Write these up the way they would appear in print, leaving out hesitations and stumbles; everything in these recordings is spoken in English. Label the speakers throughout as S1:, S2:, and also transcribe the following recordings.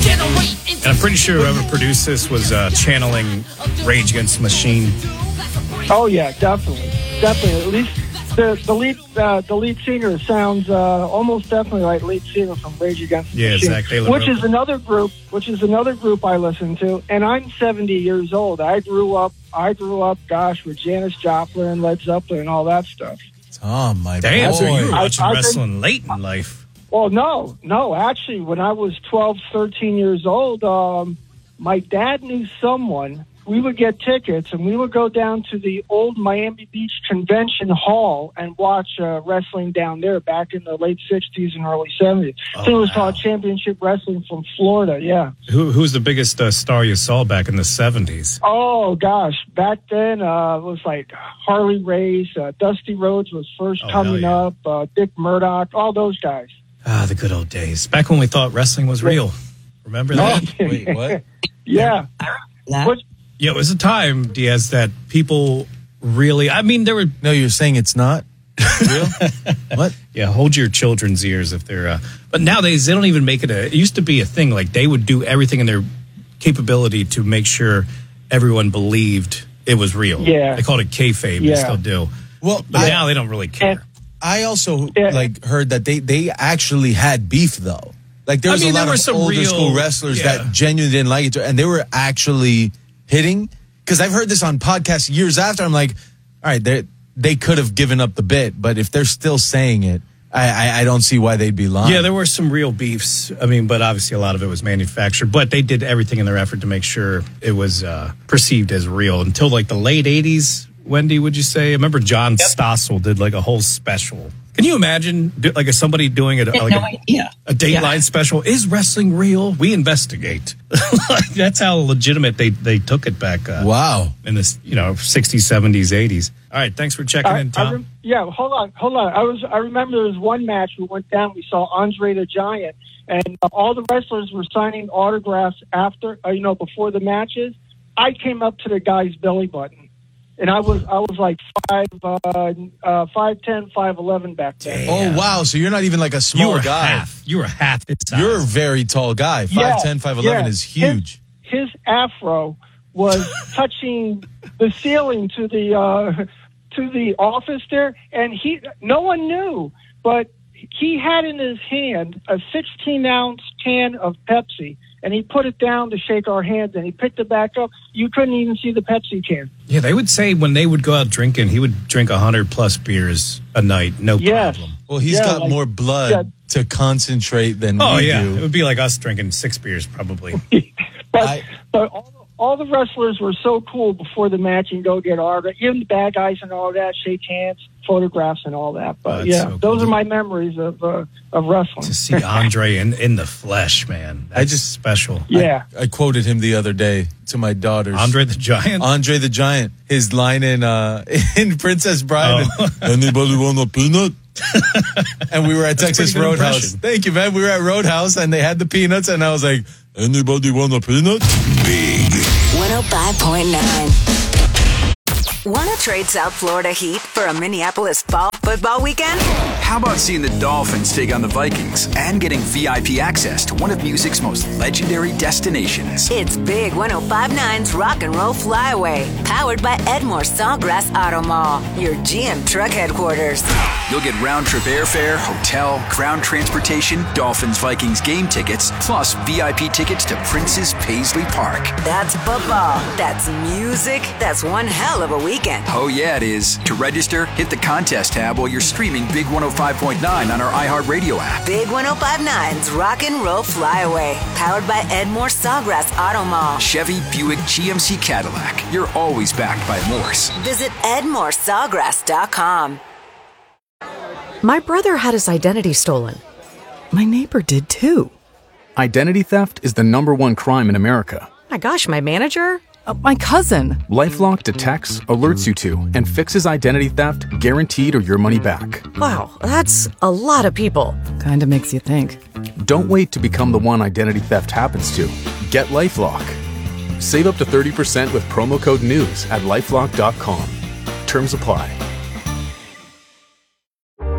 S1: And I'm pretty sure whoever produced this was channeling Rage Against the Machine.
S2: Oh yeah, definitely. At least the lead singer sounds almost definitely like lead singer from Rage Against the Machine.
S1: Zach Taylor,
S2: which is another group I listen to. And I'm 70 years old. I grew up, with Janis Joplin, Led Zeppelin, and all that stuff.
S3: Oh my
S1: damn!
S3: boy.
S1: So you were watching wrestling late in life.
S2: Well, no. Actually, when I was 12, 13 years old, my dad knew someone. We would get tickets, and we would go down to the old Miami Beach Convention Hall and watch wrestling down there back in the late 60s and early 70s. I think it was called Championship Wrestling from Florida, yeah.
S1: Who's the biggest star you saw back in the 70s?
S2: Oh, gosh. Back then, it was like Harley Race, Dusty Rhodes was first coming up, Dick Murdoch, all those guys.
S1: Ah, the good old days. Back when we thought wrestling was real. Remember that?
S3: Wait, what?
S2: Yeah.
S1: Yeah, it was a time, Diaz, that people really... I mean, there were...
S3: No, you're saying it's not real? What?
S1: Yeah, hold your children's ears if they're... But nowadays, they don't even make it It used to be a thing. Like, they would do everything in their capability to make sure everyone believed it was real.
S2: Yeah.
S1: They called it kayfabe.
S2: Yeah.
S1: They still do.
S3: Well,
S1: but now they don't really care.
S3: I also heard that they actually had beef, though. Like, there was a lot of older school wrestlers that genuinely didn't like it, and they were actually... hitting, because I've heard this on podcasts years after. I'm like, all right, they could have given up the bit, but if they're still saying it, I don't see why they'd be lying.
S1: Yeah, there were some real beefs. I mean, but obviously a lot of it was manufactured. But they did everything in their effort to make sure it was perceived as real until like the late 80s. Wendy, would you say? I remember John Stossel did like a whole special. Can you imagine like somebody doing it? Like a Dateline special. Is wrestling real? We investigate. Like, that's how legitimate they took it back.
S3: Wow.
S1: In this, 60s, 70s, 80s. All right. Thanks for checking in, Tom.
S2: Hold on. I remember there was one match we went down. We saw Andre the Giant, and all the wrestlers were signing autographs after, before the matches. I came up to the guy's belly button. And I was like 5'10", 5'11" back then.
S3: Oh, wow. So you're not even like a small guy.
S1: You were half his size.
S3: You're a very tall guy. 5'10", 5'11" is huge.
S2: His afro was touching the ceiling to the office there, and no one knew, but he had in his hand a 16-ounce can of Pepsi, and he put it down to shake our hands, and he picked it back up. You couldn't even see the Pepsi can.
S1: Yeah, they would say when they would go out drinking, he would drink 100+ beers a night, no problem.
S3: Well, he's got more blood to concentrate than we do.
S1: It would be like us drinking 6 beers, probably.
S2: but all the wrestlers were so cool before the match and go get autographs, even the bad guys and all that, shake hands, photographs and all that. But those are my memories of wrestling.
S1: To see Andre in the flesh, man. That's just special.
S2: Yeah.
S3: I quoted him the other day to my daughters.
S1: Andre the Giant?
S3: Andre the Giant. His line in Princess Bride. Anybody want a peanut? And we were at Texas Roadhouse. Thank you, man. We were at Roadhouse and they had the peanuts and I was like, anybody want a peanut?
S4: Big
S5: 105.9. Want to trade South Florida heat for a Minneapolis fall football weekend?
S6: How about seeing the Dolphins take on the Vikings and getting VIP access to one of music's most legendary destinations?
S5: It's Big 105.9's Rock and Roll Flyaway, powered by Edmore Sawgrass Auto Mall, your GM truck headquarters.
S6: You'll get round-trip airfare, hotel, ground transportation, Dolphins-Vikings game tickets, plus VIP tickets to Prince's Paisley Park.
S5: That's football. That's music. That's one hell of a weekend.
S6: Oh, yeah, it is. To register, hit the contest tab while you're streaming Big 105.9 on our iHeartRadio app.
S5: Big 105.9's Rock and Roll Flyaway, powered by Edmore Sawgrass Auto Mall.
S6: Chevy, Buick, GMC, Cadillac. You're always backed by Morse.
S5: Visit EdmoreSawgrass.com.
S7: My brother had his identity stolen. My neighbor did too.
S8: Identity theft is the #1 crime in America.
S7: My gosh, my manager? My cousin.
S8: LifeLock detects, alerts you to, and fixes identity theft guaranteed or your money back.
S7: Wow, that's a lot of people.
S9: Kinda makes you think.
S8: Don't wait to become the one identity theft happens to. Get LifeLock. Save up to 30% with promo code NEWS at LifeLock.com. Terms apply.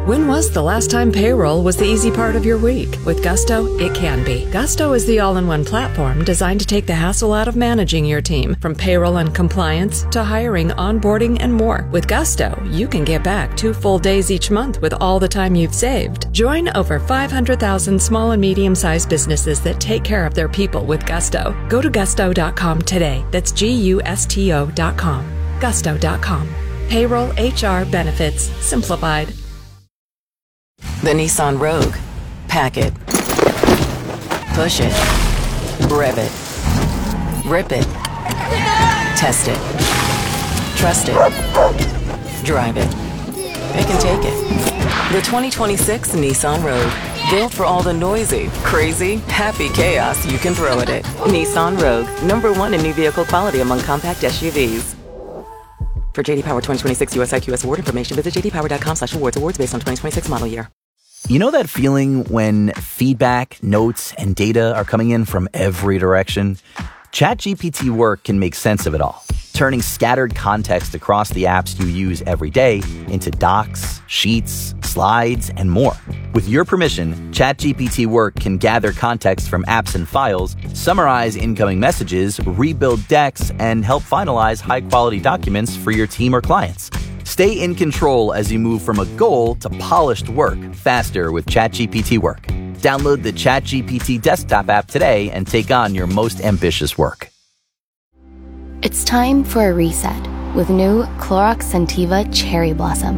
S7: When was the last time payroll was the easy part of your week? With Gusto, it can be. Gusto is the all-in-one platform designed to take the hassle out of managing your team, from payroll and compliance to hiring, onboarding, and more. With Gusto, you can get back 2 full days each month with all the time you've saved. Join over 500,000 small and medium-sized businesses that take care of their people with Gusto. Go to gusto.com today. That's GUSTO.com. Gusto.com. Payroll, HR, benefits, simplified.
S4: The Nissan Rogue. Pack it. Push it. Rev it. Rip it. Test it. Trust it. Drive it. It can take it. The 2026 Nissan Rogue. Built for all the noisy, crazy, happy chaos you can throw at it. Nissan Rogue. #1 in new vehicle quality among compact SUVs. For JD Power 2026 US IQS award information, visit jdpower.com/awards. Awards based on 2026 model year.
S9: You know that feeling when feedback, notes, and data are coming in from every direction? ChatGPT Work can make sense of it all, turning scattered context across the apps you use every day into docs, sheets, slides, and more. With your permission, ChatGPT Work can gather context from apps and files, summarize incoming messages, rebuild decks, and help finalize high-quality documents for your team or clients. Stay in control as you move from a goal to polished work faster with ChatGPT Work. Download the ChatGPT desktop app today and take on your most ambitious work.
S10: It's time for a reset with new Clorox Scentiva Cherry Blossom.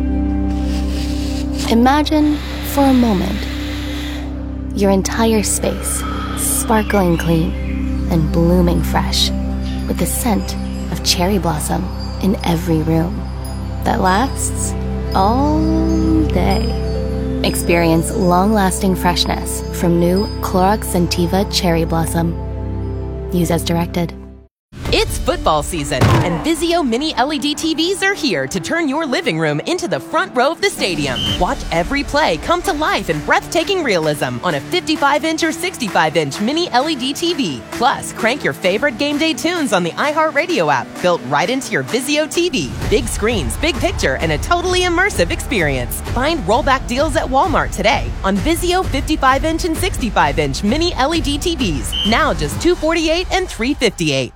S10: Imagine, for a moment, your entire space sparkling clean and blooming fresh with the scent of cherry blossom in every room that lasts all day. Experience long-lasting freshness from new Clorox Scentiva Cherry Blossom. Use as directed.
S11: It's football season, and Vizio Mini LED TVs are here to turn your living room into the front row of the stadium. Watch every play come to life in breathtaking realism on a 55-inch or 65-inch Mini LED TV. Plus, crank your favorite game day tunes on the iHeartRadio app, built right into your Vizio TV. Big screens, big picture, and a totally immersive experience. Find rollback deals at Walmart today on Vizio 55-inch and 65-inch Mini LED TVs. Now just $248 and $358.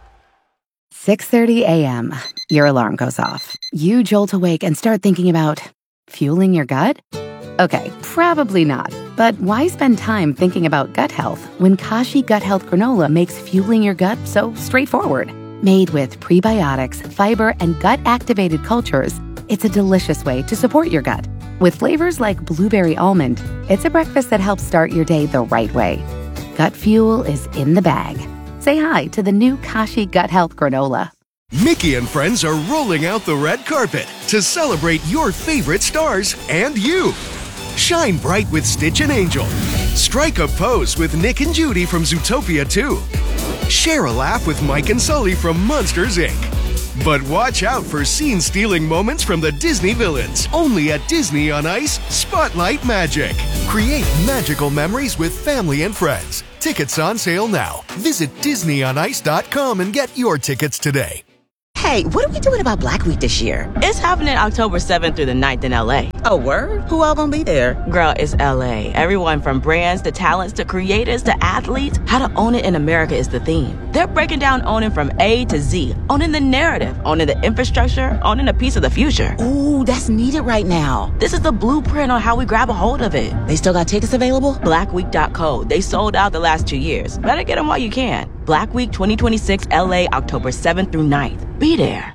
S12: 6:30 a.m. Your alarm goes off. You jolt awake and start thinking about fueling your gut? Okay, probably not. But why spend time thinking about gut health when Kashi Gut Health Granola makes fueling your gut so straightforward? Made with prebiotics, fiber, and gut-activated cultures, it's a delicious way to support your gut. With flavors like blueberry almond, it's a breakfast that helps start your day the right way. Gut fuel is in the bag. Say hi to the new Kashi Gut Health Granola.
S13: Mickey and friends are rolling out the red carpet to celebrate your favorite stars and you. Shine bright with Stitch and Angel. Strike a pose with Nick and Judy from Zootopia 2. Share a laugh with Mike and Sully from Monsters, Inc. But watch out for scene-stealing moments from the Disney villains. Only at Disney on Ice Spotlight Magic. Create magical memories with family and friends. Tickets on sale now. Visit DisneyOnIce.com and get your tickets today.
S14: Hey, what are we doing about Black Week this year?
S15: It's happening October 7th through the 9th in LA.
S14: Oh, word? Who all gonna be there?
S15: Girl, it's LA. Everyone from brands to talents to creators to athletes. How to own it in America is the theme. They're breaking down owning from A to Z. Owning the narrative, owning the infrastructure, owning a piece of the future.
S14: Ooh, that's needed right now.
S15: This is the blueprint on how we grab a hold of it.
S14: They still got tickets available?
S15: Blackweek.co. They sold out the last 2 years. Better get them while you can. Black Week 2026 LA, October 7th through 9th. Be there.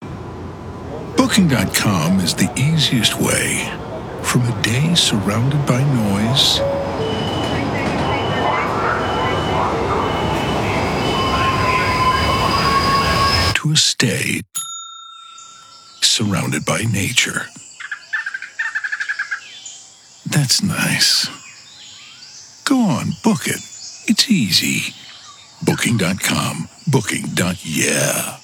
S16: Booking.com is the easiest way. From a day surrounded by noise to a stay surrounded by nature. That's nice. Go on, book it. It's easy. Booking.com. Booking.yeah.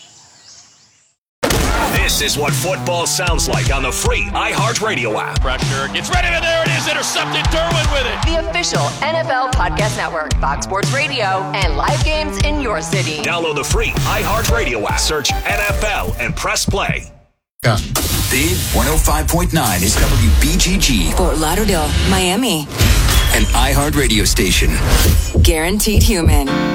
S17: This is what football sounds like on the free iHeartRadio app.
S18: Pressure gets ready, and there it is. Intercepted. Derwin with it.
S19: The official NFL Podcast Network, Fox Sports Radio, and live games in your city.
S17: Download the free iHeartRadio app. Search NFL and press play.
S20: Yeah.
S6: Big 105.9 is WBGG.
S5: Fort Lauderdale, Miami.
S6: An iHeart radio station.
S5: Guaranteed Human.